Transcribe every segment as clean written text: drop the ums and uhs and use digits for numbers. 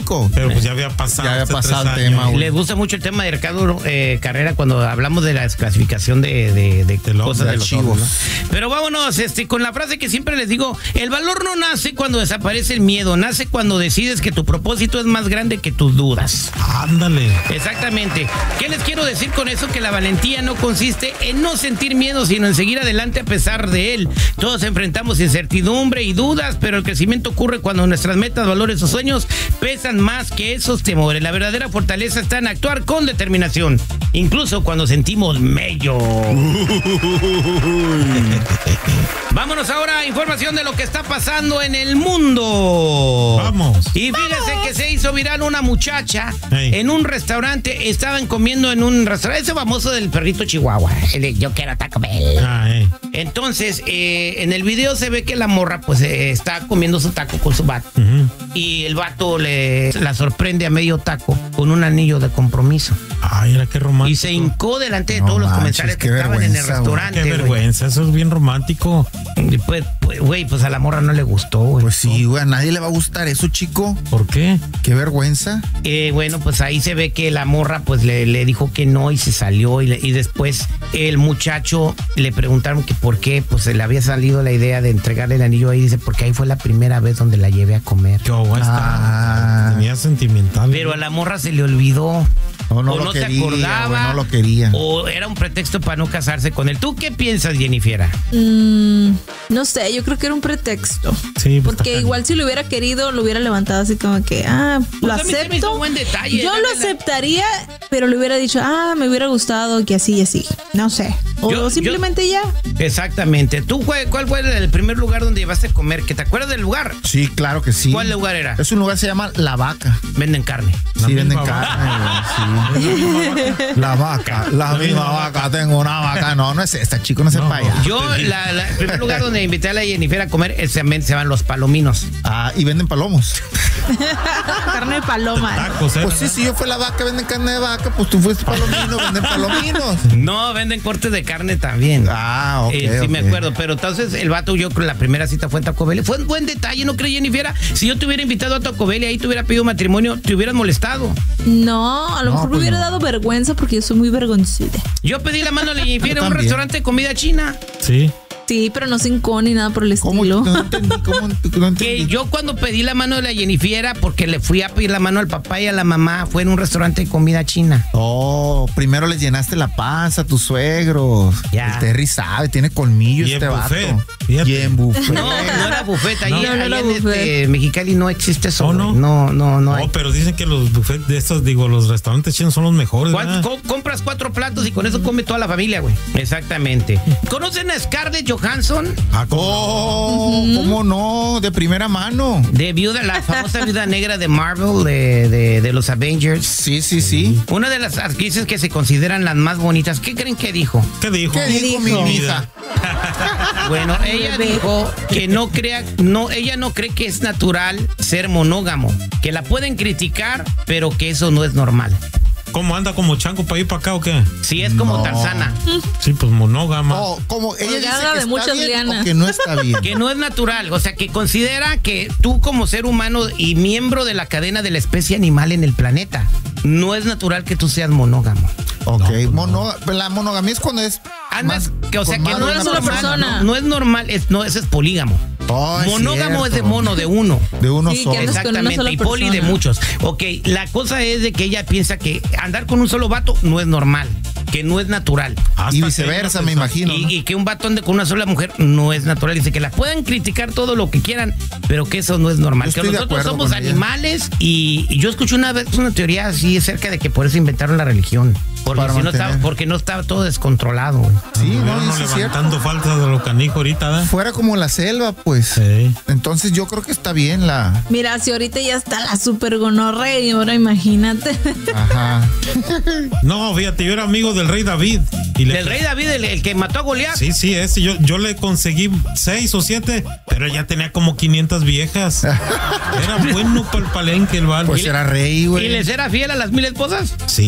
romántico. Pero pues ya había pasado. Ya había pasado el tema, güey. Les gusta mucho el tema de Ricardo Carrera cuando hablamos de la desclasificación de cosas de los archivos, ¿no? Pero vámonos con la frase que siempre les digo: el valor no nace cuando desaparece el miedo, nace cuando decides que tu propósito es más grande que tus dudas. Ándale. Exactamente. ¿Qué les quiero decir con eso? Que la valentía no consiste en no sentir miedo, sino en seguir adelante a pesar de él. Todos enfrentamos incertidumbre y dudas, pero el crecimiento ocurre cuando nuestras metas, valores o sueños pesan más que esos temores. La verdadera fortaleza está en actuar con determinación, incluso cuando sentimos mello. Vámonos ahora a información de lo que está pasando en el mundo. Vamos. Y fíjense que se hizo viral una muchacha en un restaurante. Estaban comiendo en un restaurante, ese famoso del perrito Chihuahua. Yo quiero Taco Bell. Entonces, en el video se ve que la morra pues está comiendo su taco con su vato. Y el vato la sorprende a medio taco con un anillo de compromiso. Ay, era qué romántico. Y se hincó delante de todos los comensarios que estaban en el restaurante. Qué vergüenza, eso es bien romántico. Y pues, güey, pues a la morra no le gustó, güey. Pues sí, güey, a nadie le va a gustar eso, chico. ¿Por qué? Qué vergüenza. Bueno, pues ahí se ve que la morra pues le dijo que no y se salió y después el muchacho le preguntaron que por qué pues se le había salido la idea de entregarle el anillo ahí. Dice, porque ahí fue la primera vez donde la llevé a comer. Qué tenía sentimental. Pero a la morra se le olvidó. O no no quería, se acordaba. no lo quería. O era un pretexto para no casarse con él. ¿Tú qué piensas, Jennifer? No sé, yo creo que era un pretexto. Sí, pues porque igual si lo hubiera querido, lo hubiera levantado así como que, lo acepto. Me hizo un buen detalle, yo lo aceptaría, pero le hubiera dicho, me hubiera gustado que así y así. No sé. O simplemente ya. Exactamente. ¿Tú cuál fue el primer lugar donde llevaste a comer? ¿Que te acuerdas del lugar? Sí, claro que sí. ¿Cuál lugar era? Es un lugar que se llama La Vaca. Venden carne. Sí, venden carne. Sí. La vaca, la misma vaca, tengo una vaca. No es esta, chico, no se vaya. Yo, el primer lugar donde invité a la Jennifer a comer se llaman Los Palominos. Y venden palomos. Carne de paloma. Tacos, pues sí, si yo fui La Vaca, venden carne de vaca, pues tú fuiste palomino, venden palominos. No, venden cortes de carne también. Ok. Sí, me acuerdo. Pero entonces el vato, yo creo que la primera cita fue en Taco Bell. Fue un buen detalle, ¿no crees, Jennifer? Si yo te hubiera invitado a Taco Bell y ahí te hubiera pedido matrimonio, te hubieras molestado. No, a lo mejor me hubiera dado vergüenza porque yo soy muy vergonzosa. Yo pedí la mano a la Jennifer en un restaurante de comida china. Sí. Sí, pero no sin con ni nada por el estilo. No entendí. Que yo cuando pedí la mano de la Jennifer, porque le fui a pedir la mano al papá y a la mamá, fue en un restaurante de comida china. Primero les llenaste la panza a tus suegros. Ya. El Terry sabe, tiene colmillo este vato. Y en buffet. No era buffet. Ahí era en buffet. Mexicali no existe eso. ¿No? No hay. Pero dicen que los buffets de estos, los restaurantes chinos son los mejores. Compras 4 platos y con eso come toda la familia, güey. Exactamente. ¿Conocen a Scarlett Johansson? ¿Cómo no? De primera mano. De viuda, la famosa viuda negra de Marvel, de los Avengers. Sí. Una de las actrices que se consideran las más bonitas. ¿Qué creen que dijo? ¿Qué dijo mi hija? Bueno, ella dijo que ella no cree que es natural ser monógamo, que la pueden criticar, pero que eso no es normal. ¿Cómo anda como chango para ir para acá o qué? Sí, es como Tarzana. Sí, pues monógama. Como ella dice que de está muchas bien lianas. o que no está bien. Que no es natural, o sea, que considera que tú como ser humano y miembro de la cadena de la especie animal en el planeta, no es natural que tú seas monógamo. Ok, la monogamia es cuando es Andas, que no es una persona. No es normal, ese es polígamo. Monógamo es de mono, de uno. De uno Sí, solo. Exactamente, y poli de muchos. Ok, la cosa es de que ella piensa que andar con un solo vato no es normal, que no es natural. Y viceversa, me imagino. Y que un vato ande con una sola mujer no es natural. Dice que la pueden criticar todo lo que quieran, pero que eso no es normal. Que nosotros somos animales y yo escuché una vez una teoría así acerca de que por eso inventaron la religión. Porque no estaba todo descontrolado. Sí, no, eso es cierto. Levantando falta de lo canijo ahorita, ¿eh? Fuera como la selva, pues. Sí. Entonces yo creo que está bien la... Mira, si ahorita ya está la super gonorrea y ahora imagínate. Ajá. No, fíjate, yo era amigo del rey David. ¿Del rey David, el que mató a Goliat? Sí, ese. Yo le conseguí 6 o 7, pero ya tenía como 500 viejas. Era bueno para el palenque el val. Pues era rey, güey. ¿Y les era fiel a las 1000 esposas? Sí,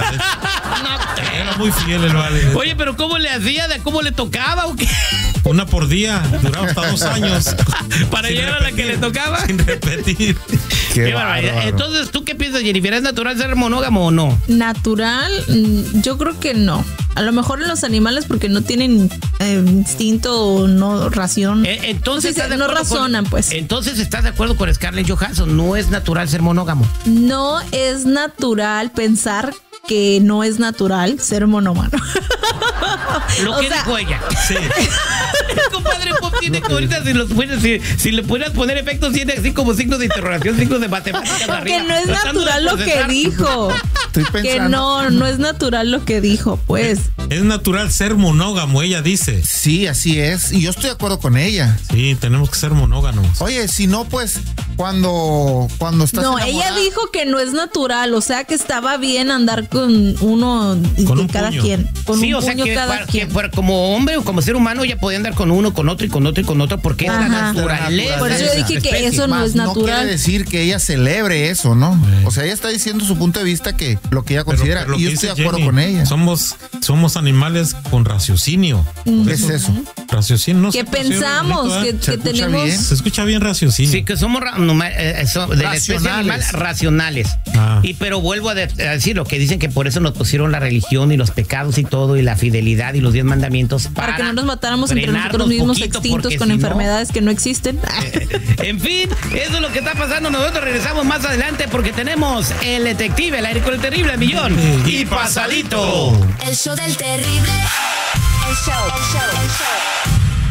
era muy fiel el vale. Oye, pero ¿cómo le hacía? ¿Cómo le tocaba o qué? Una por día, duraba hasta 2 años. Para llegar a la que le tocaba. Sin repetir. Qué barbaridad. Entonces, ¿tú qué piensas, Jennifer? ¿Es natural ser monógamo o no? Natural, yo creo que no. A lo mejor en los animales porque no tienen instinto o no ración. Entonces, no razonan, pues. Entonces, ¿estás de acuerdo con Scarlett Johansson? No es natural ser monógamo. No es natural pensar que no es natural ser monógamo. Lo que dijo ella. Sí. Compadre Pop tiene que ahorita si le pudieras poner efectos, tiene así como signos de interrogación, signos de matemáticas arriba. Que no es natural lo que dijo. Que no es natural lo que dijo, pues. Es natural ser monógamo, ella dice. Sí, así es. Y yo estoy de acuerdo con ella. Sí, tenemos que ser monógamos. Oye, si no, pues, cuando estás enamorada. Ella dijo que no es natural, o sea, que estaba bien andar con uno con un cada puño. Quien. Con sí, un o sea, puño cada quien. Que como hombre o como ser humano ya podía andar con uno, con otro y con otro y con otro porque es la naturaleza. Por eso yo dije que eso no es natural. No quiere decir que ella celebre eso, ¿no? O sea, ella está diciendo su punto de vista, que lo que ella considera. Pero y yo estoy de acuerdo Jenny, con ella. Somos animales con raciocinio. ¿Qué es eso? Raciocinio. No que pensamos, bonito, que tenemos. Bien. Se escucha bien raciocinio. Sí, que somos de la especie animal racionales. Pero vuelvo a decir lo que dicen, que por eso nos pusieron la religión y los pecados y todo, y la fidelidad y los 10 mandamientos. Para que no nos matáramos entre nosotros mismos extintos con enfermedades que no existen. En fin, eso es lo que está pasando. Nosotros regresamos más adelante porque tenemos el detective, el aire con el terrible millón y pasadito. El show del terrible. El show.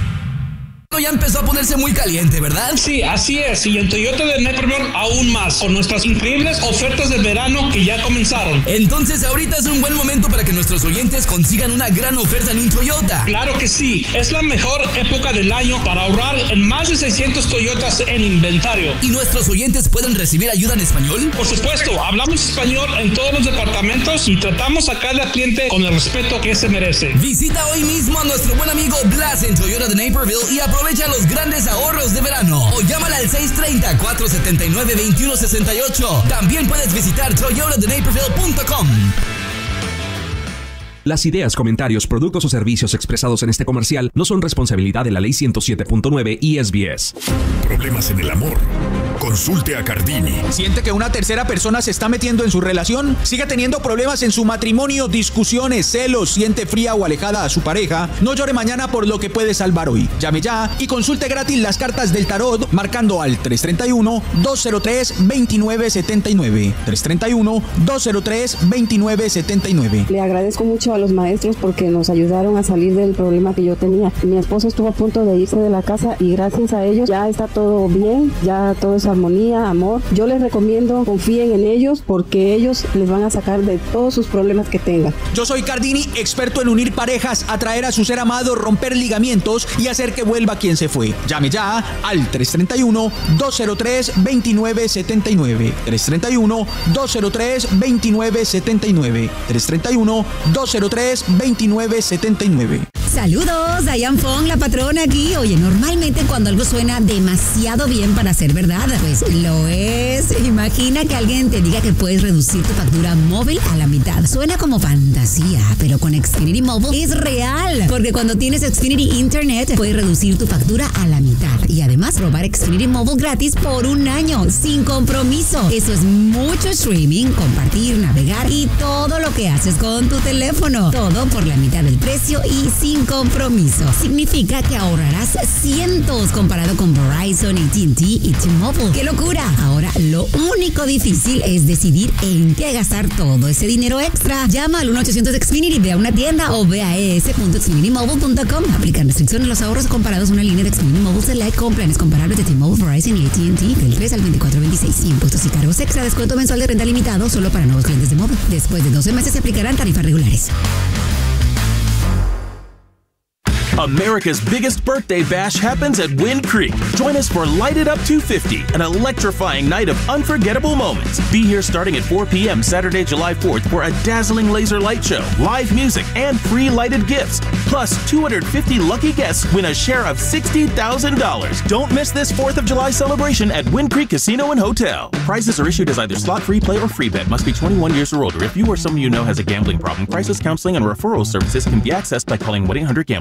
Ya empezó a ponerse muy caliente, ¿verdad? Sí, así es. Y en Toyota de Naperville aún más, con nuestras increíbles ofertas de verano que ya comenzaron. Entonces ahorita es un buen momento para que nuestros oyentes consigan una gran oferta en un Toyota. Claro que sí. Es la mejor época del año para ahorrar en más de 600 Toyotas en inventario. ¿Y nuestros oyentes pueden recibir ayuda en español? Por supuesto, hablamos español en todos los departamentos y tratamos a cada cliente con el respeto que se merece. Visita hoy mismo a nuestro buen amigo Blas en Toyota de Naperville y aprovecha los grandes ahorros de verano. O llámala al 630-479-2168. También puedes visitar toyotadenaperville.com. Las ideas, comentarios, productos o servicios expresados en este comercial no son responsabilidad de la Ley 107.9 y SBS. Problemas en el amor. Consulte a Cardini. ¿Siente que una tercera persona se está metiendo en su relación? ¿Sigue teniendo problemas en su matrimonio, discusiones, celos, siente fría o alejada a su pareja? No llore mañana por lo que puede salvar hoy. Llame ya y consulte gratis las cartas del tarot marcando al 331-203-2979. 331-203-2979. Le agradezco mucho a los maestros porque nos ayudaron a salir del problema que yo tenía. Mi esposo estuvo a punto de irse de la casa y gracias a ellos ya está todo bien, ya todo es armonía, amor. Yo les recomiendo, confíen en ellos porque ellos les van a sacar de todos sus problemas que tengan. Yo soy Cardini, experto en unir parejas, atraer a su ser amado, romper ligamientos y hacer que vuelva quien se fue. Llame ya al 331-203-2979. 331-203-2979. 331-203-2979. Saludos, Diane Fong, la patrona aquí. Oye, normalmente cuando algo suena demasiado bien para ser verdad, pues lo es. Imagina que alguien te diga que puedes reducir tu factura móvil a la mitad. Suena como fantasía, pero con Xfinity Mobile es real. Porque cuando tienes Xfinity Internet, puedes reducir tu factura a la mitad. Y además probar Xfinity Mobile gratis por 1 año, sin compromiso. Eso es mucho streaming, compartir, navegar y todo lo que haces con tu teléfono. Todo por la mitad del precio y sin compromiso. Significa que ahorrarás cientos comparado con Verizon, AT&T y T-Mobile. ¡Qué locura! Ahora, lo único difícil es decidir en qué gastar todo ese dinero extra. Llama al 1-800-XFINITY, ve a una tienda o ve a es.xfinitymobile.com. Aplican restricciones. Los ahorros comparados una línea de Xfinity Mobile Select con planes comparables de T-Mobile, Verizon y AT&T del 3 al 24/26. Impuestos y cargos extra. Descuento mensual de renta limitado solo para nuevos clientes de móvil. Después de 12 meses se aplicarán tarifas regulares. America's biggest birthday bash happens at Wind Creek. Join us for Light It Up 250, an electrifying night of unforgettable moments. Be here starting at 4 p.m. Saturday, July 4th for a dazzling laser light show, live music, and free lighted gifts. Plus, 250 lucky guests win a share of $60,000. Don't miss this 4th of July celebration at Wind Creek Casino and Hotel. Prizes are issued as either slot free play or free bet. Must be 21 years or older. If you or someone you know has a gambling problem, crisis counseling and referral services can be accessed by calling 1-800-GAMBLER. Me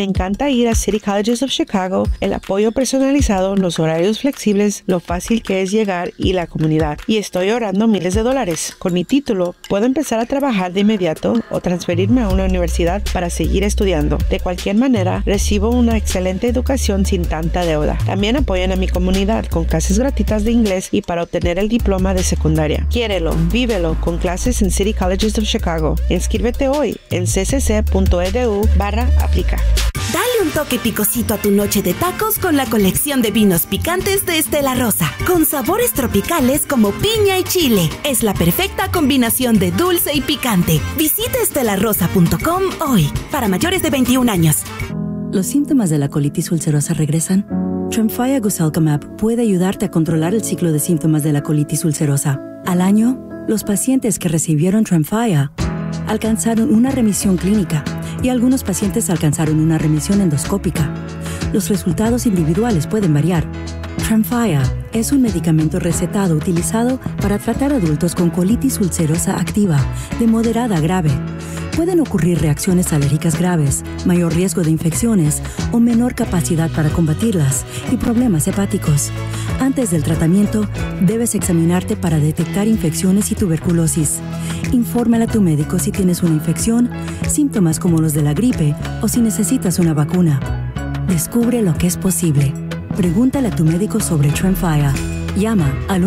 encanta ir a City Colleges of Chicago, el apoyo personalizado, los horarios flexibles, lo fácil que es llegar y la comunidad. Y estoy ahorrando miles de dólares. Con mi título, puedo empezar a trabajar de inmediato o transferirme a una universidad para seguir estudiando. De cualquier manera, recibo una excelente educación sin tanta deuda. También apoyan a mi comunidad con clases gratuitas de inglés y para obtener el diploma de secundaria. Quiérelo, vívelo con clases en City Colleges of Chicago. Inscríbete hoy en ccc.edu/aplica. Dale un toque picosito a tu noche de tacos con la colección de vinos picantes de Estela Rosa, con sabores tropicales como piña y chile. Es la perfecta combinación de dulce y picante. Visita estelarosa.com hoy, para mayores de 21 años. ¿Los síntomas de la colitis ulcerosa regresan? Tremfya Guselkumab puede ayudarte a controlar el ciclo de síntomas de la colitis ulcerosa. Al año, los pacientes que recibieron Tremfya alcanzaron una remisión clínica y algunos pacientes alcanzaron una remisión endoscópica. Los resultados individuales pueden variar. Tremfya es un medicamento recetado utilizado para tratar adultos con colitis ulcerosa activa, de moderada a grave. Pueden ocurrir reacciones alérgicas graves, mayor riesgo de infecciones o menor capacidad para combatirlas y problemas hepáticos. Antes del tratamiento, debes examinarte para detectar infecciones y tuberculosis. Infórmale a tu médico si tienes una infección, síntomas como los de la gripe o si necesitas una vacuna. Descubre lo que es posible. Pregúntale a tu médico sobre Tremfya. Llama al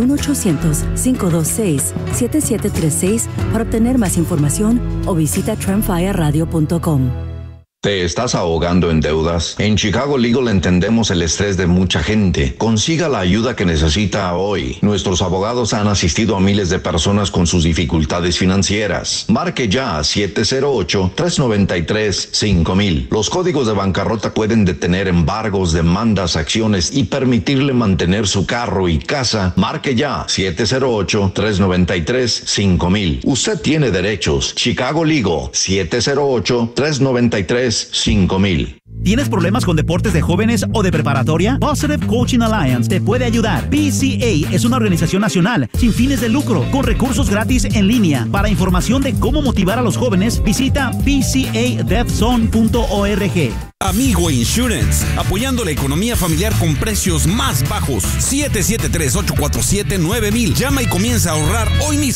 1-800-526-7736 para obtener más información o visita tremfyaradio.com. ¿Te estás ahogando en deudas? En Chicago Legal entendemos el estrés de mucha gente. Consiga la ayuda que necesita hoy. Nuestros abogados han asistido a miles de personas con sus dificultades financieras. Marque ya a 708-393-5000. Los códigos de bancarrota pueden detener embargos, demandas, acciones y permitirle mantener su carro y casa. Marque ya 708-393-5000. Usted tiene derechos. Chicago Legal 708-393-5000. ¿Tienes problemas con deportes de jóvenes o de preparatoria? Positive Coaching Alliance te puede ayudar. PCA es una organización nacional sin fines de lucro con recursos gratis en línea. Para información de cómo motivar a los jóvenes, visita pcadeathzone.org. Amigo Insurance, apoyando la economía familiar con precios más bajos. 773-847-9000. Llama y comienza a ahorrar hoy mismo.